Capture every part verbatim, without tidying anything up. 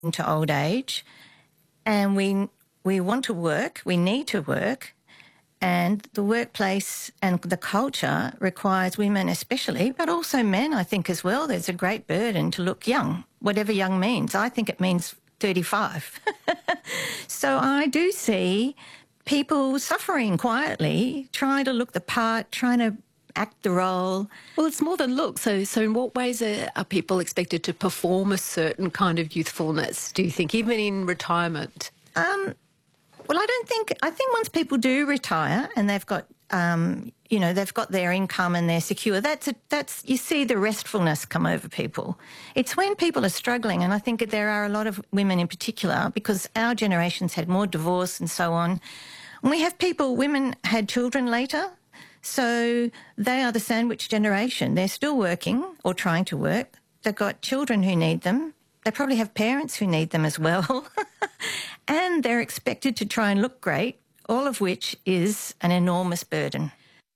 into old age, and we we want to work, we need to work, and the workplace and the culture requires women especially, but also men, I think, as well. There's a great burden to look young, whatever young means. I think it means thirty-five. So I do see people suffering quietly, trying to look the part, trying to act the role. Well, it's more than look. So, so in what ways are, are people expected to perform a certain kind of youthfulness, do you think, even in retirement? Um, well, I don't think, I think once people do retire and they've got, um, you know, they've got their income and they're secure, that's, a, that's, you see the restfulness come over people. It's when people are struggling, and I think there are a lot of women in particular, because our generation's had more divorce and so on. And we have people, women had children later, so they are the sandwich generation. They're still working or trying to work. They've got children who need them. They probably have parents who need them as well. And they're expected to try and look great, all of which is an enormous burden.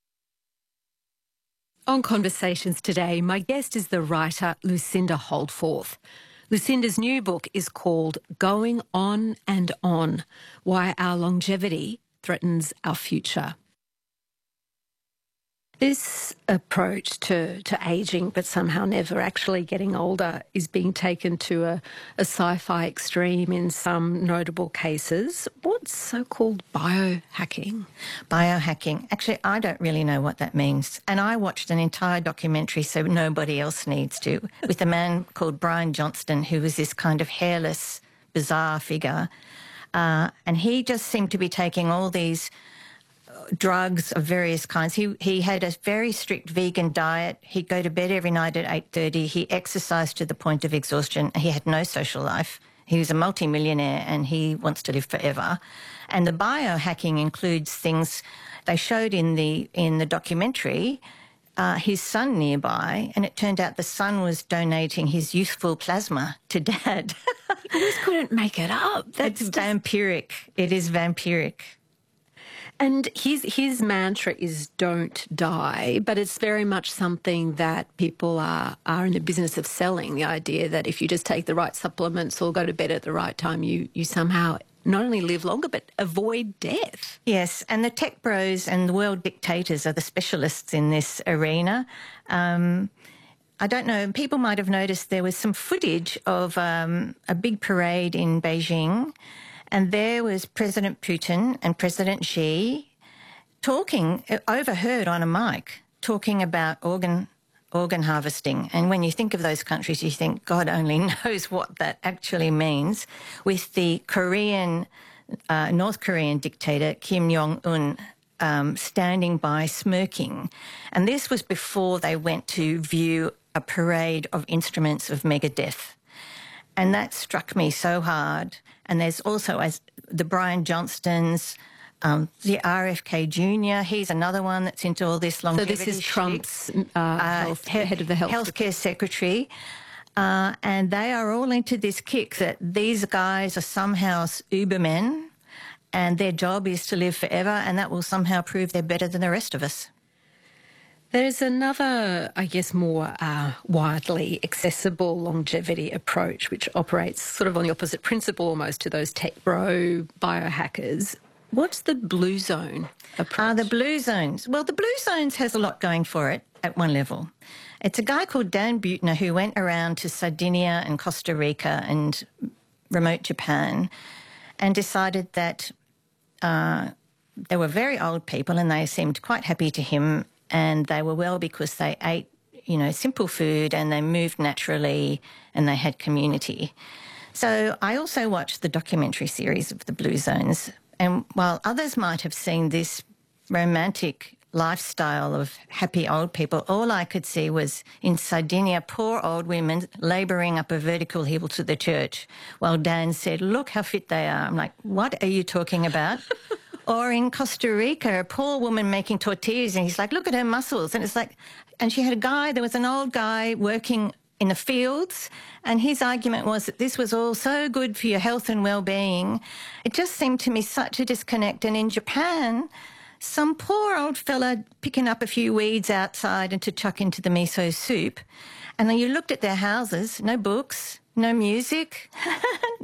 On Conversations today, my guest is the writer Lucinda Holdforth. Lucinda's new book is called Going On and On: Why Our Longevity Threatens Our Future. This approach to, to ageing, but somehow never actually getting older, is being taken to a, a sci-fi extreme in some notable cases. What's so-called biohacking? Biohacking. Actually, I don't really know what that means. And I watched an entire documentary, so nobody else needs to, with a man called Brian Johnston, who was this kind of hairless, bizarre figure. Uh, and he just seemed to be taking all these drugs of various kinds. He he had a very strict vegan diet. He'd go to bed every night at eight thirty. He exercised to the point of exhaustion. He had no social life. He was a multimillionaire and he wants to live forever. And the biohacking includes things they showed in the in the documentary, uh, his son nearby, and it turned out the son was donating his youthful plasma to Dad. You just couldn't make it up. That's it's just vampiric. It is vampiric. And his his mantra is don't die, but it's very much something that people are, are in the business of selling, the idea that if you just take the right supplements or go to bed at the right time, you, you somehow not only live longer but avoid death. Yes, and the tech bros and the world dictators are the specialists in this arena. Um, I don't know, people might have noticed there was some footage of um, a big parade in Beijing, and there was President Putin and President Xi talking, overheard on a mic, talking about organ organ harvesting. And when you think of those countries, you think, God only knows what that actually means, with the Korean, uh, North Korean dictator Kim Jong-un um, standing by smirking. And this was before they went to view a parade of instruments of megadeth. And that struck me so hard. And there's also as the Brian Johnstons, um, the R F K Junior He's another one that's into all this longevity. So this is shit. Trump's uh, uh, health, he, head of the health healthcare secretary. Uh, and they are all into this kick that these guys are somehow ubermen and their job is to live forever, and that will somehow prove they're better than the rest of us. There's another, I guess, more uh, widely accessible longevity approach, which operates sort of on the opposite principle almost to those tech bro biohackers. What's the blue zone approach? Uh, the blue zones. Well, the blue zones has a lot going for it at one level. It's a guy called Dan Buettner who went around to Sardinia and Costa Rica and remote Japan and decided that uh, they were very old people and they seemed quite happy to him. And they were well because they ate, you know, simple food and they moved naturally and they had community. So I also watched the documentary series of the Blue Zones. And while others might have seen this romantic lifestyle of happy old people, all I could see was in Sardinia, poor old women labouring up a vertical hill to the church while Dan said, look how fit they are. I'm like, what are you talking about? Or in Costa Rica, a poor woman making tortillas, and he's like, look at her muscles. And it's like, and she had a guy, there was an old guy working in the fields, and his argument was that this was all so good for your health and well-being. It just seemed to me such a disconnect. And in Japan, some poor old fella picking up a few weeds outside and to chuck into the miso soup. And then you looked at their houses, no books, No music,